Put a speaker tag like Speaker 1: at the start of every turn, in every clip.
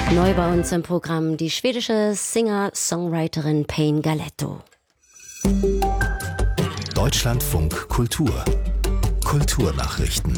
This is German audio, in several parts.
Speaker 1: Neu bei uns im Programm die schwedische Singer-Songwriterin Payne Galetto.
Speaker 2: Deutschlandfunk Kultur. Kulturnachrichten.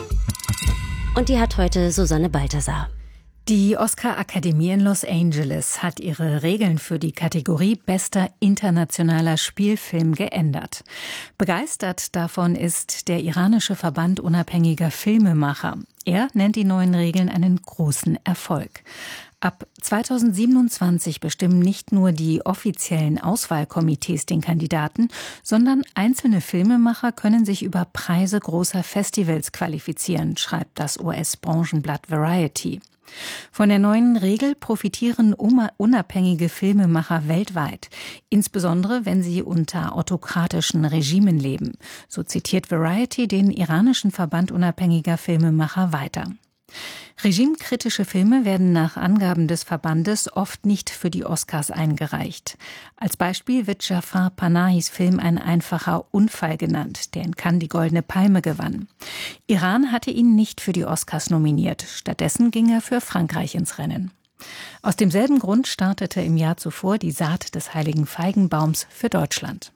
Speaker 1: Und die hat heute Susanne Balthasar.
Speaker 3: Die Oscar-Akademie in Los Angeles hat ihre Regeln für die Kategorie Bester internationaler Spielfilm geändert. Begeistert davon ist der iranische Verband unabhängiger Filmemacher. Er nennt die neuen Regeln einen großen Erfolg. Ab 2027 bestimmen nicht nur die offiziellen Auswahlkomitees den Kandidaten, sondern einzelne Filmemacher können sich über Preise großer Festivals qualifizieren, schreibt das US-Branchenblatt Variety. Von der neuen Regel profitieren unabhängige Filmemacher weltweit, insbesondere wenn sie unter autokratischen Regimen leben. So zitiert Variety den iranischen Verband unabhängiger Filmemacher weiter. Regimekritische Filme werden nach Angaben des Verbandes oft nicht für die Oscars eingereicht. Als Beispiel wird Jafar Panahis Film Ein einfacher Unfall genannt, der in Cannes die Goldene Palme gewann. Iran hatte ihn nicht für die Oscars nominiert. Stattdessen ging er für Frankreich ins Rennen. Aus demselben Grund startete im Jahr zuvor die Saat des Heiligen Feigenbaums für Deutschland.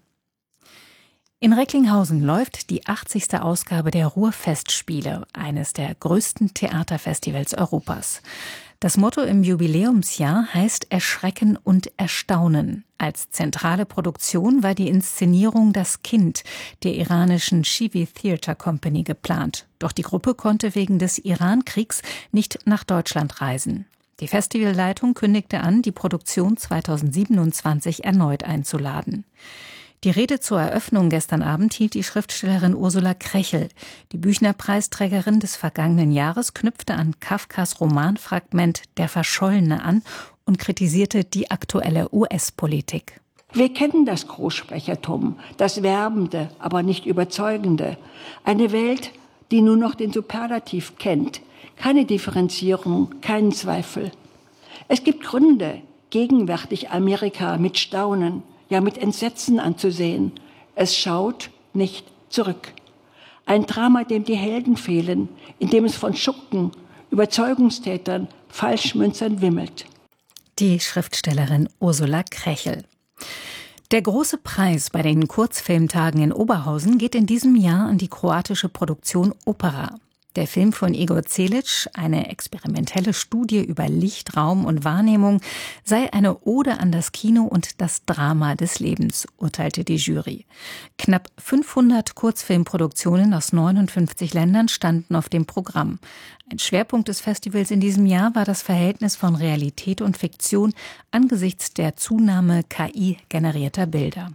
Speaker 3: In Recklinghausen läuft die 80. Ausgabe der Ruhrfestspiele, eines der größten Theaterfestivals Europas. Das Motto im Jubiläumsjahr heißt Erschrecken und Erstaunen. Als zentrale Produktion war die Inszenierung Das Kind der iranischen Shivi Theatre Company geplant. Doch die Gruppe konnte wegen des Iran-Kriegs nicht nach Deutschland reisen. Die Festivalleitung kündigte an, die Produktion 2027 erneut einzuladen. Die Rede zur Eröffnung gestern Abend hielt die Schriftstellerin Ursula Krechel. Die Büchner-Preisträgerin des vergangenen Jahres knüpfte an Kafkas Romanfragment Der Verschollene an und kritisierte die aktuelle US-Politik.
Speaker 4: Wir kennen das Großsprechertum, das Werbende, aber nicht Überzeugende. Eine Welt, die nur noch den Superlativ kennt. Keine Differenzierung, keinen Zweifel. Es gibt Gründe, gegenwärtig Amerika mit Staunen, ja mit Entsetzen anzusehen. Es schaut nicht zurück. Ein Drama, dem die Helden fehlen, in dem es von Schurken, Überzeugungstätern, Falschmünzern wimmelt.
Speaker 3: Die Schriftstellerin Ursula Krechel. Der große Preis bei den Kurzfilmtagen in Oberhausen geht in diesem Jahr an die kroatische Produktion Opera. Der Film von Igor Celic, eine experimentelle Studie über Licht, Raum und Wahrnehmung, sei eine Ode an das Kino und das Drama des Lebens, urteilte die Jury. Knapp 500 Kurzfilmproduktionen aus 59 Ländern standen auf dem Programm. Ein Schwerpunkt des Festivals in diesem Jahr war das Verhältnis von Realität und Fiktion angesichts der Zunahme KI-generierter Bilder.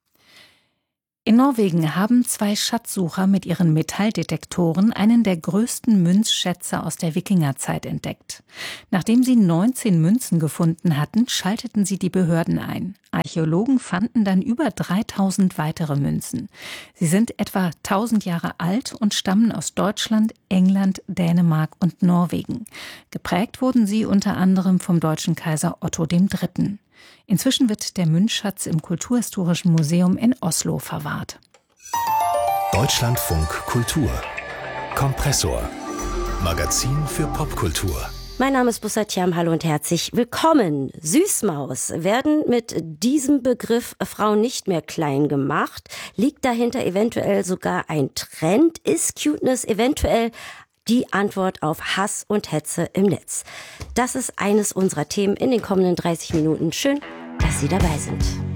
Speaker 3: In Norwegen haben 2 Schatzsucher mit ihren Metalldetektoren einen der größten Münzschätze aus der Wikingerzeit entdeckt. Nachdem sie 19 Münzen gefunden hatten, schalteten sie die Behörden ein. Archäologen fanden dann über 3000 weitere Münzen. Sie sind etwa 1000 Jahre alt und stammen aus Deutschland, England, Dänemark und Norwegen. Geprägt wurden sie unter anderem vom deutschen Kaiser Otto III. Inzwischen wird der Münzschatz im Kulturhistorischen Museum in Oslo verwahrt.
Speaker 2: Deutschlandfunk Kultur. Kompressor. Magazin für Popkultur.
Speaker 1: Mein Name ist Bussatiam, hallo und herzlich willkommen. Süßmaus werden mit diesem Begriff Frauen nicht mehr klein gemacht. Liegt dahinter eventuell sogar ein Trend? Ist Cuteness eventuell die Antwort auf Hass und Hetze im Netz? Das ist eines unserer Themen in den kommenden 30 Minuten. Schön, dass Sie dabei sind.